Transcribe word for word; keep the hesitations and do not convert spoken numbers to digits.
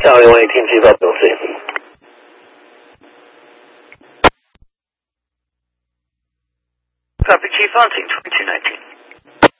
Charlie one eighteen, Chief up, Bill C. Copy, Chief, on scene twenty-two nineteen.